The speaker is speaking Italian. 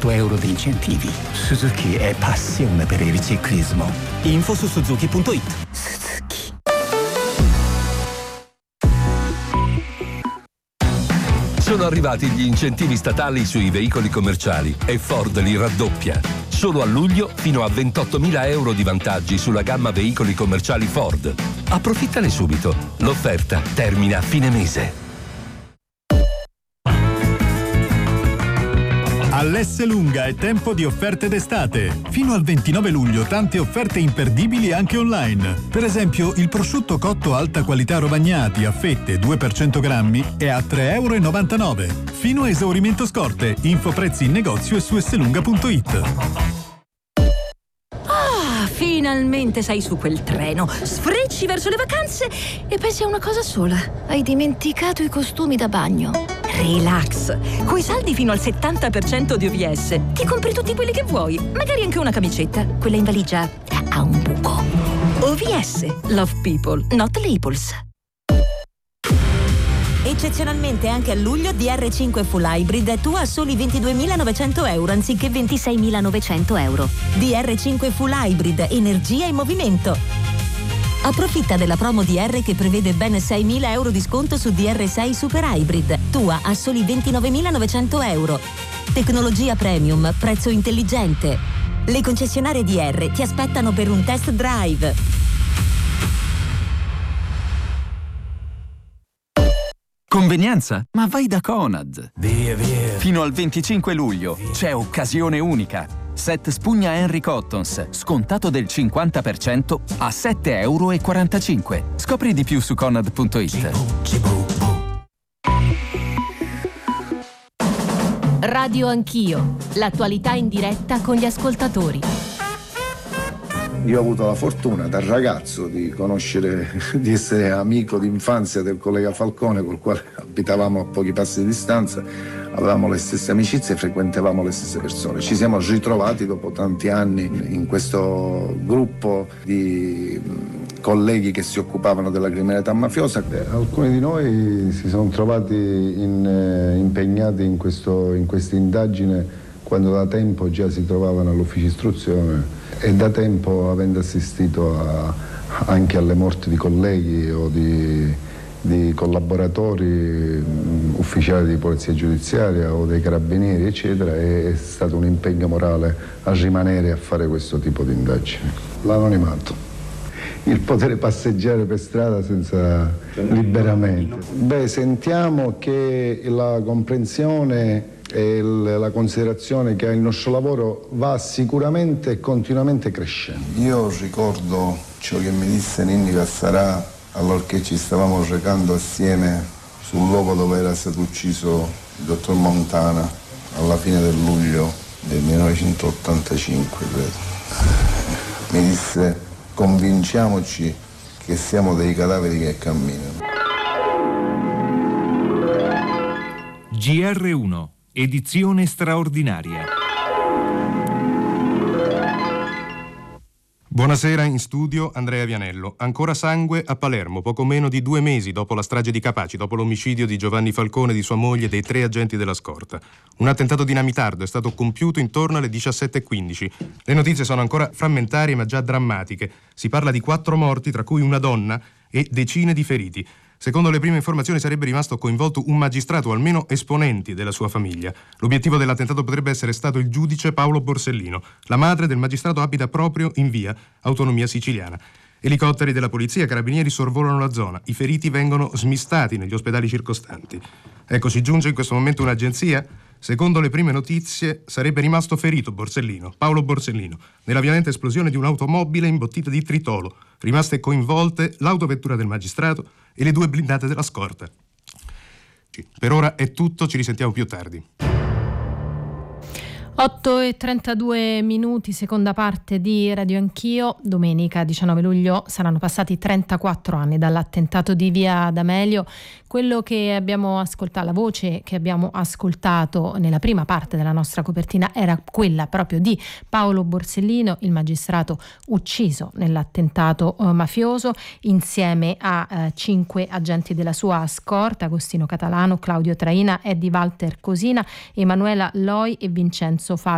euro di incentivi. Suzuki è passione per il ciclismo. Info su suzuki.it. Sono arrivati gli incentivi statali sui veicoli commerciali e Ford li raddoppia. Solo a luglio fino a 28.000 euro di vantaggi sulla gamma veicoli commerciali Ford. Approfittane subito. L'offerta termina a fine mese. All'Esselunga è tempo di offerte d'estate. Fino al 29 luglio tante offerte imperdibili anche online. Per esempio il prosciutto cotto alta qualità Rovagnati a fette 2 per 100 grammi è a 3,99 euro. Fino a esaurimento scorte. Info prezzi in negozio e su esselunga.it. Finalmente sei su quel treno, sfrecci verso le vacanze e pensi a una cosa sola. Hai dimenticato i costumi da bagno. Relax, coi saldi fino al 70% di OVS ti compri tutti quelli che vuoi, magari anche una camicetta. Quella in valigia ha un buco. OVS, Love People, Not Labels. Eccezionalmente anche a luglio DR5 Full Hybrid è tua a soli 22.900 euro anziché 26.900 euro. DR5 Full Hybrid, energia e movimento. Approfitta della promo DR che prevede ben 6.000 euro di sconto su DR6 Super Hybrid, tua a soli 29.900 euro. Tecnologia premium, prezzo intelligente. Le concessionarie DR ti aspettano per un test drive. Convenienza? Ma vai da Conad! Via. Fino al 25 luglio c'è occasione unica. Set spugna Henry Cottons, scontato del 50% a €7,45. Scopri di più su Conad.it. Radio Anch'io, l'attualità in diretta con gli ascoltatori. Io ho avuto la fortuna da ragazzo di conoscere, di essere amico d'infanzia del collega Falcone, col quale abitavamo a pochi passi di distanza, avevamo le stesse amicizie, frequentavamo le stesse persone. Ci siamo ritrovati dopo tanti anni in questo gruppo di colleghi che si occupavano della criminalità mafiosa. Alcuni di noi si sono trovati impegnati in questa indagine quando da tempo già si trovavano all'ufficio istruzione e da tempo, avendo assistito anche alle morti di colleghi o di collaboratori ufficiali di polizia giudiziaria o dei carabinieri eccetera, è stato un impegno morale a rimanere a fare questo tipo di indagini. L'anonimato, il poter passeggiare per strada senza liberamente. Sentiamo che la comprensione e la considerazione che ha il nostro lavoro va sicuramente e continuamente crescendo. Io ricordo ciò che mi disse Ninni Cassarà allorché ci stavamo recando assieme sul luogo dove era stato ucciso il dottor Montana alla fine del luglio del 1985, credo. Mi disse: convinciamoci che siamo dei cadaveri che camminano. GR1, edizione straordinaria. Buonasera, in studio Andrea Vianello. Ancora sangue a Palermo, poco meno di 2 mesi dopo la strage di Capaci, dopo l'omicidio di Giovanni Falcone, di sua moglie e dei 3 agenti della scorta. Un attentato dinamitardo è stato compiuto intorno alle 17:15. Le notizie sono ancora frammentarie ma già drammatiche. Si parla di 4 morti, tra cui una donna, e decine di feriti. Secondo le prime informazioni sarebbe rimasto coinvolto un magistrato o almeno esponenti della sua famiglia. L'obiettivo dell'attentato potrebbe essere stato il giudice Paolo Borsellino. La madre del magistrato abita proprio in via Autonomia Siciliana. Elicotteri della polizia e carabinieri sorvolano la zona. I feriti vengono smistati negli ospedali circostanti. Ecco, ci giunge in questo momento un'agenzia. Secondo le prime notizie sarebbe rimasto ferito Borsellino, Paolo Borsellino, nella violenta esplosione di un'automobile imbottita di tritolo. Rimaste coinvolte l'autovettura del magistrato e le 2 blindate della scorta. Per ora è tutto, ci risentiamo più tardi. 8:32, seconda parte di Radio Anch'io. Domenica 19 luglio saranno passati 34 anni dall'attentato di via D'Amelio. Quello che abbiamo ascoltato, la voce che abbiamo ascoltato nella prima parte della nostra copertina era quella proprio di Paolo Borsellino, il magistrato ucciso nell'attentato mafioso, insieme a 5 agenti della sua scorta: Agostino Catalano, Claudio Traina, Eddie Walter Cosina, Emanuela Loi e Vincenzo Fabio.